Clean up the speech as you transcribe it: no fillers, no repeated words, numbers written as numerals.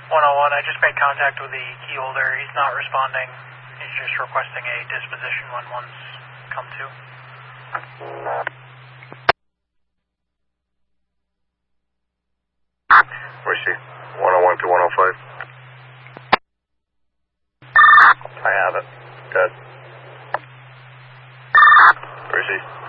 101, I just made contact with the key holder. He's not responding. He's just requesting a disposition when one's come to. Where's she? 101 to 105. I have it. Good. Where is she?